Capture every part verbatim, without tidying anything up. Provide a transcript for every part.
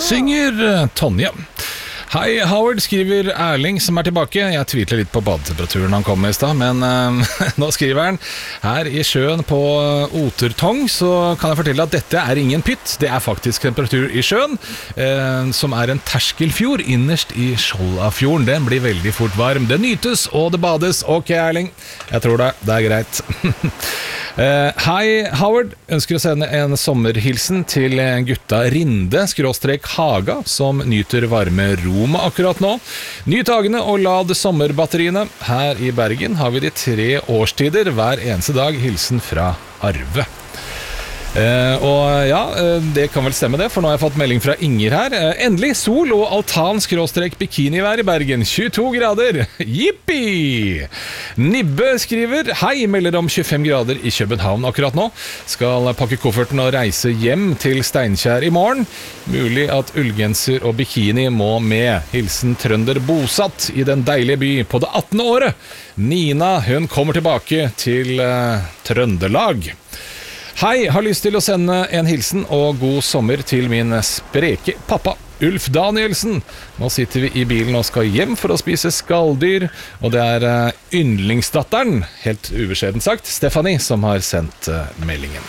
synger Tonje. Hei Howard, skriver Erling som er tilbake. Jeg tviler litt på badetemperaturen han kom med i sted, men uh, nå skriver han: her i sjøen på Otertong så kan jeg fortelle at dette er ingen pytt. Det er faktisk temperatur i sjøen, uh, som er en terskelfjord innerst i Skjoldafjorden. Den blir veldig fort varm. Det nytes og det bades. Ok Erling, jeg tror det, det er greit. Uh, hei Howard, ønsker å sende en sommerhilsen til gutta Rinde skråstrek Haga som nyter varme Roma akkurat nå. Nyt dagene og lad sommerbatteriene. Her i Bergen har vi de tre årstider hver eneste dag. Hilsen fra Arve. Uh, og ja, uh, det kan vel stemme det, for nå har jeg fått melding fra Inger her. Uh, endelig sol og altan skråstrek bikinivær i Bergen, tjueto grader. Jippi! Nibbe skriver: hei, melder om tjuefem grader i København akkurat nå. Skal pakke kofferten og reise hjem til Steinkjer i morgen. Mulig at ullgenser og bikini må med. Hilsen trønder bosatt i den deilige by på det attende året. Nina, hun kommer tilbake til uh, Trøndelag. Hei, har lyst til å sende en hilsen og god sommer til min spreke pappa, Ulf Danielsen. Nå sitter vi i bilen og skal hjem for å spise skalldyr, og det er uh, yndlingsdatteren, helt ubeskjedent sagt, Stephanie, som har sendt uh, meldingen.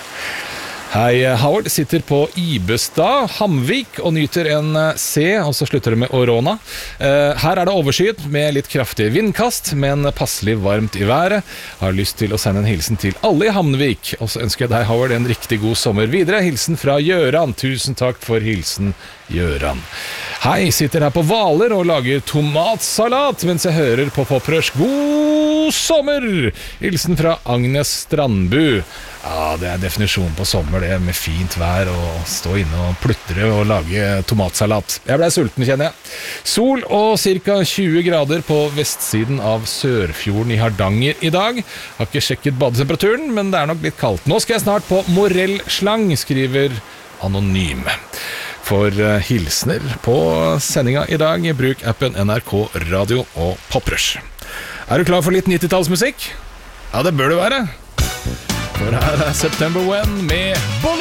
Hei Howard, sitter på Ibestad, Hamvik og nyter en C, og så slutter det med Orona. Uh, her er det overskyet med litt kraftig vindkast, men passelig varmt i været. Har lyst til å sende en hilsen til alle i Hamvik, og så ønsker jeg deg Howard en riktig god sommer videre. Hilsen fra Gjøran, tusen takk for hilsen Gjøran. Hei, sitter her på Hvaler og lager tomatsalat mens jeg hører på Poprush. God sommer! Hilsen fra Agnes Strandbu. Ja, det er definisjonen på sommer, det med fint vær og stå inne og plutre og lage tomatsalat. Jeg ble sulten, kjenner jeg. Sol og cirka tjue grader på vestsiden av Sørfjorden i Hardanger i dag. Har ikke sjekket badetemperaturen, men det er nok litt kaldt. Nå skal jeg snart på Morellslang, skriver Anonym. For hilsner på sendinga i dag, bruk appen N R K Radio og Poprush. Er du klar for litt nittitallsmusikk? Ja, det bør du være. For her er September When med Bullet.